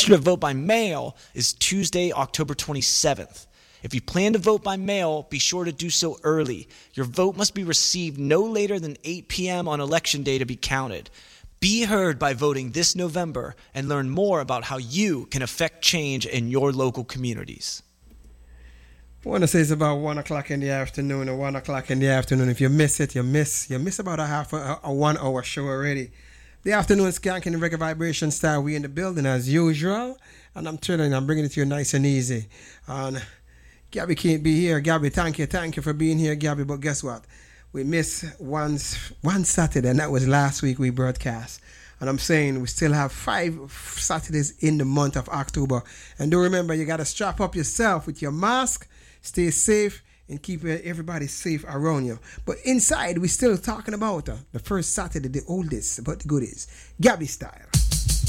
session to vote by mail is Tuesday, October 27th. If you plan to vote by mail, be sure to do so early. Your vote must be received no later than 8 p.m. on Election Day to be counted. Be heard by voting this November and learn more about how you can affect change in your local communities. I want to say it's about 1 o'clock in the afternoon or 1 o'clock in the afternoon. If you miss it, you miss about a 1 hour show already. The afternoon skanking the reggae vibration style. We in the building as usual. And I'm telling you, I'm bringing it to you nice and easy. And Gabby can't be here. Gabby, thank you for being here, Gabby. But guess what? We missed one Saturday, and that was last week we broadcast. And I'm saying we still have 5 Saturdays in the month of October. And do remember, you got to strap up yourself with your mask, stay safe, and keep everybody safe around you. But inside, we're still talking about the first Saturday, the oldest, but the goodies. Gabby style.